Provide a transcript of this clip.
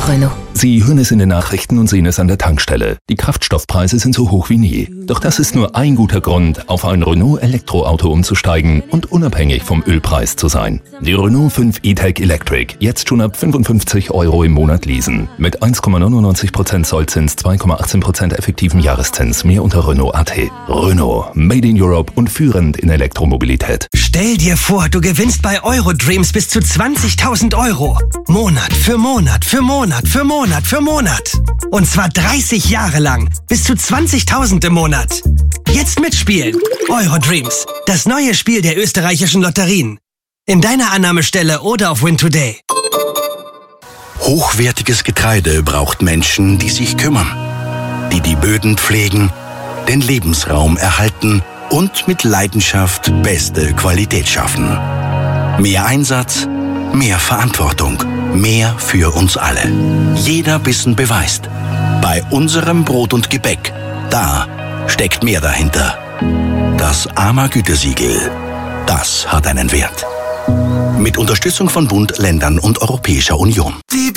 Renault. Sie hören es in den Nachrichten und sehen es an der Tankstelle. Die Kraftstoffpreise sind so hoch wie nie. Doch das ist nur ein guter Grund, auf ein Renault-Elektroauto umzusteigen und unabhängig vom Ölpreis zu sein. Die Renault 5 E-Tech Electric, jetzt schon ab 55 € im Monat leasen. Mit 1,99% Zollzins, 2,18% effektiven Jahreszins. Mehr unter Renault.at. Renault, made in Europe und führend in Elektromobilität. Stell dir vor, du gewinnst bei Eurodreams bis zu 20.000 €. Monat für Monat für Monat für Monat für Monat. Und zwar 30 Jahre lang. Bis zu 20.000 im Monat. Jetzt mitspielen. Eurodreams. Das neue Spiel der österreichischen Lotterien. In deiner Annahmestelle oder auf Win Today. Hochwertiges Getreide braucht Menschen, die sich kümmern. Die die Böden pflegen, den Lebensraum erhalten und mit Leidenschaft beste Qualität schaffen. Mehr Einsatz, mehr Verantwortung, mehr für uns alle. Jeder Bissen beweist. Bei unserem Brot und Gebäck, da steckt mehr dahinter. Das AMA-Gütesiegel, das hat einen Wert. Mit Unterstützung von Bund, Ländern und Europäischer Union. Die